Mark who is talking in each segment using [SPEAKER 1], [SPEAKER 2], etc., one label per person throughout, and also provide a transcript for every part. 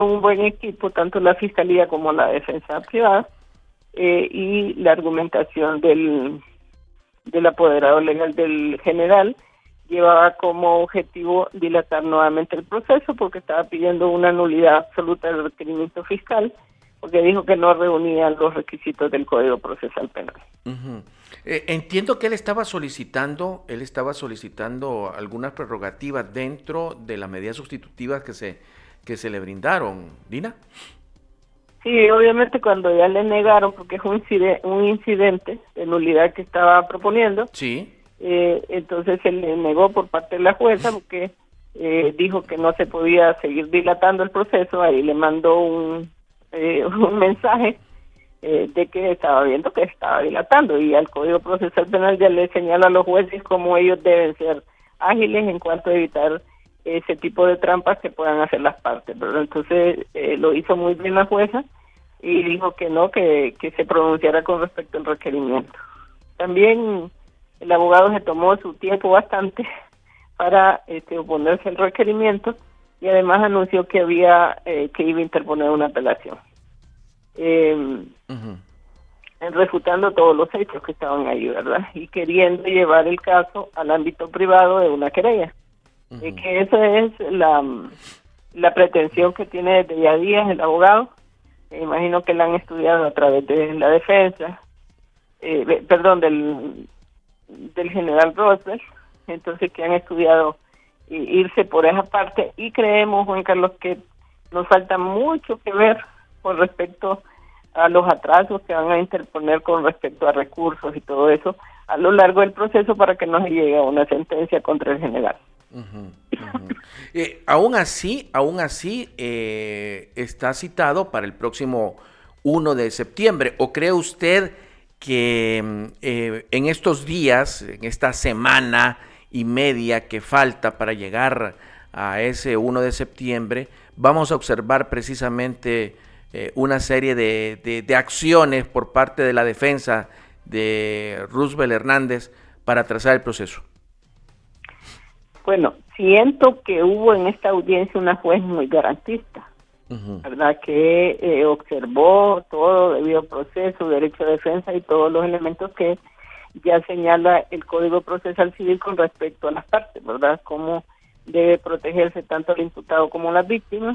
[SPEAKER 1] un buen equipo, tanto la Fiscalía como la Defensa Privada, y la argumentación del apoderado legal del general llevaba como objetivo dilatar nuevamente el proceso porque estaba pidiendo una nulidad absoluta del requerimiento fiscal porque dijo que no reunía los requisitos del Código Procesal Penal.
[SPEAKER 2] Uh-huh. Entiendo que él estaba solicitando algunas prerrogativas dentro de las medidas sustitutivas que se le brindaron, ¿Dina?
[SPEAKER 1] Sí, obviamente cuando ya le negaron, porque es un incidente de nulidad que estaba proponiendo,
[SPEAKER 2] sí.
[SPEAKER 1] Entonces se le negó por parte de la jueza porque dijo que no se podía seguir dilatando el proceso. Ahí le mandó un mensaje de que estaba viendo que estaba dilatando, y al Código Procesal Penal ya le señala a los jueces cómo ellos deben ser ágiles en cuanto a evitar ese tipo de trampas que puedan hacer las partes, ¿verdad? Entonces lo hizo muy bien la jueza y dijo que no, que se pronunciara con respecto al requerimiento. También el abogado se tomó su tiempo bastante para oponerse al requerimiento y además anunció que iba a interponer una apelación, refutando todos los hechos que estaban ahí, ¿verdad? Y queriendo llevar el caso al ámbito privado de una querella. Que esa es la pretensión que tiene desde ya días el abogado. Me imagino que la han estudiado a través de la defensa, del general Roswell, entonces que han estudiado irse por esa parte, y creemos, Juan Carlos, que nos falta mucho que ver con respecto a los atrasos que van a interponer con respecto a recursos y todo eso a lo largo del proceso para que no se llegue a una sentencia contra el general.
[SPEAKER 2] Aún así, está citado para el próximo 1 de septiembre. ¿O cree usted que en estos días, en esta semana y media que falta para llegar a ese 1 de septiembre, vamos a observar precisamente una serie de acciones por parte de la defensa de Roosevelt Hernández para trazar el proceso?
[SPEAKER 1] Bueno, siento que hubo en esta audiencia una juez muy garantista, ¿verdad? Que observó todo debido proceso, derecho de defensa y todos los elementos que ya señala el Código Procesal Civil con respecto a las partes, ¿verdad? Cómo debe protegerse tanto el imputado como las víctimas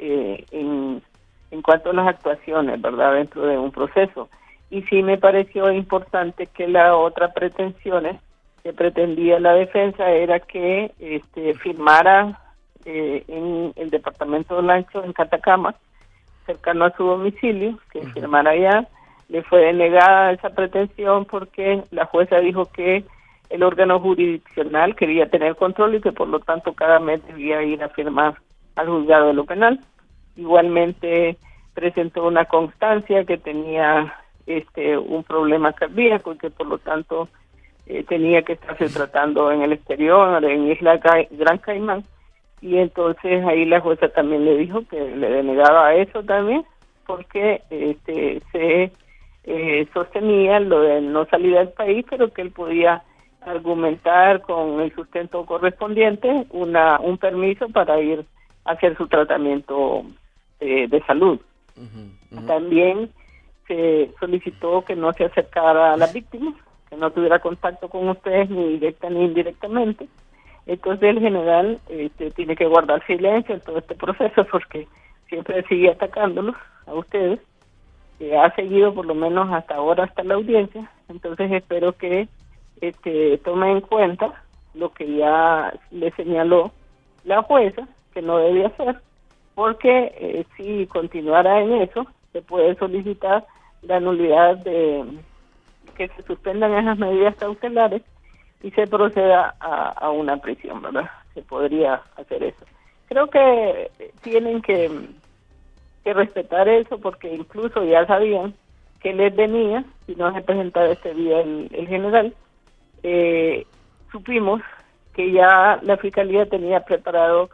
[SPEAKER 1] en cuanto a las actuaciones, ¿verdad? Dentro de un proceso. Y sí me pareció importante que la otra pretensiones que pretendía la defensa era que firmara en el departamento de Lancho, en Catacama, cercano a su domicilio, que firmara allá. Le fue denegada esa pretensión porque la jueza dijo que el órgano jurisdiccional quería tener control y que por lo tanto cada mes debía ir a firmar al juzgado de lo penal. Igualmente presentó una constancia que tenía un problema cardíaco y que por lo tanto tenía que estarse tratando en el exterior, en Isla Gran Caimán, y entonces ahí la jueza también le dijo que le denegaba eso también, porque se sostenía lo de no salir del país, pero que él podía argumentar con el sustento correspondiente un permiso para ir a hacer su tratamiento de salud. También se solicitó que no se acercara a las víctimas, que no tuviera contacto con ustedes ni directa ni indirectamente. Entonces el general tiene que guardar silencio en todo este proceso porque siempre sigue atacándolos a ustedes. Ha seguido por lo menos hasta ahora, hasta la audiencia. Entonces espero que tome en cuenta lo que ya le señaló la jueza, que no debe hacer, porque si continuara en eso, se puede solicitar la nulidad de que se suspendan esas medidas cautelares y se proceda a una prisión, ¿verdad? Se podría hacer eso. Creo que tienen que respetar eso porque incluso ya sabían que les venía, si no se presentaba este día el general, supimos que ya la Fiscalía tenía preparado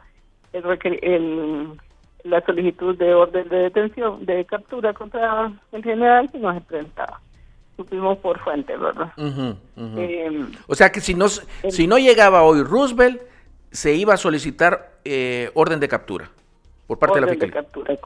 [SPEAKER 1] la solicitud de orden de detención, de captura contra el general, si no se presentaba. Supimos por fuente, ¿verdad?
[SPEAKER 2] O sea que si no llegaba hoy Roosevelt, se iba a solicitar orden de captura por parte de la Fiscalía.
[SPEAKER 1] Orden de captura.